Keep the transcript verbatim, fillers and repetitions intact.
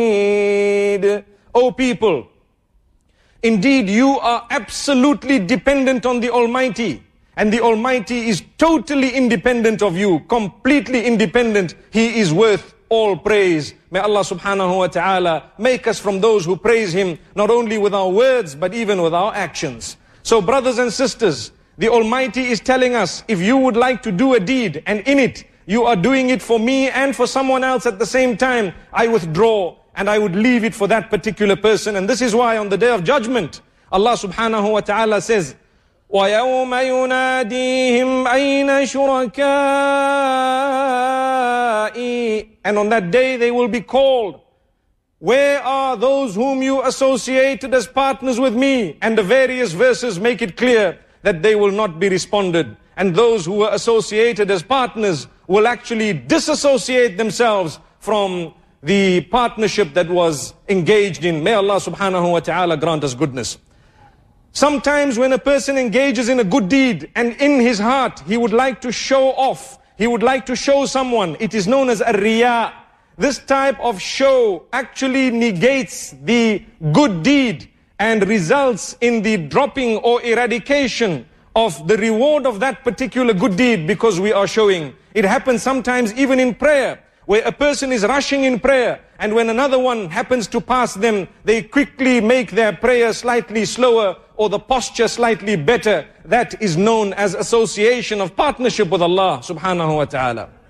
O people, indeed you are absolutely dependent on the Almighty, and the Almighty is totally independent of you, completely independent. He is worth all praise. May Allah subhanahu wa ta'ala make us from those who praise Him, not only with our words, but even with our actions. So brothers and sisters, the Almighty is telling us, if you would like to do a deed, and in it, you are doing it for me and for someone else at the same time, I withdraw and I would leave it for that particular person. And this is why on the Day of Judgment, Allah subhanahu wa ta'ala says, وَيَوْمَ يُنَادِيهِمْ أَيْنَ شُرَكَائِي. And on that day they will be called, where are those whom you associated as partners with me? And the various verses make it clear that they will not be responded. And those who were associated as partners will actually disassociate themselves from the partnership that was engaged in. May Allah subhanahu wa ta'ala grant us goodness. Sometimes when a person engages in a good deed and in his heart he would like to show off, he would like to show someone, it is known as a riya. This type of show actually negates the good deed and results in the dropping or eradication of the reward of that particular good deed because we are showing. It happens sometimes even in prayer, where a person is rushing in prayer, and when another one happens to pass them, they quickly make their prayer slightly slower or the posture slightly better. That is known as association of partnership with Allah subhanahu wa ta'ala.